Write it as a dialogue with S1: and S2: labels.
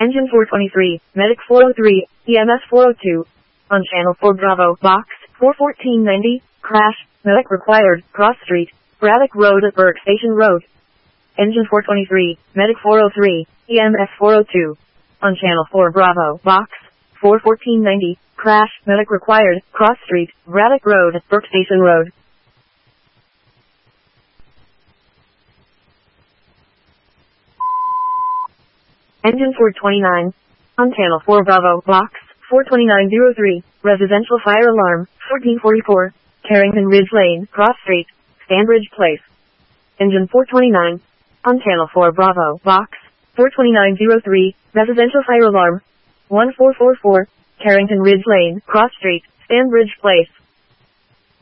S1: Engine 423, Medic 403, EMS 402. On Channel 4 Bravo, Box 41490, crash, medic required, cross street, Braddock Road at Burke Station Road. Engine 423, Medic 403, EMS 402. On Channel 4 Bravo, Box 41490, crash, medic required, cross street, Braddock Road at Burke Station Road. Engine 429. On Channel 4 Bravo, Box 42903, residential fire alarm, 1444, Carrington Ridge Lane, Cross Street, Stanbridge Place. Engine 429. On Channel 4 Bravo, Box 42903, residential fire alarm, 1444, Carrington Ridge Lane, Cross Street, Stanbridge Place.